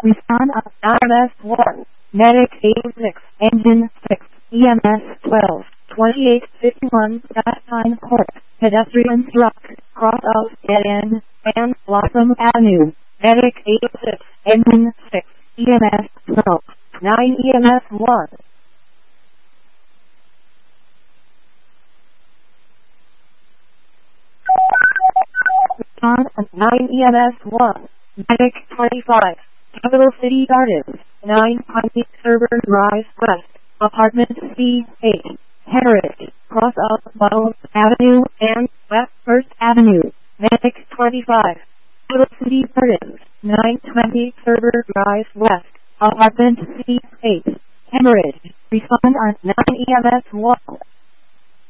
Respond on RMS 1, Medic 86, Engine 6, EMS 12, 2851, Pine Court, pedestrian struck, cross out dead end, and Blossom Avenue, Medic 86, Engine 6, EMS 12, 9 EMS 1. Respond on 9 EMS 1, Medic 25, Capital City Gardens, 9 Piney Server Rise West, Apartment C8, Heritage, cross out Wells Avenue and West 1st Avenue, Medic 25, Capital City Gardens, 920 Server Rise West, Apartment C8, Hemorrhage. Respond on 9 EMS 1.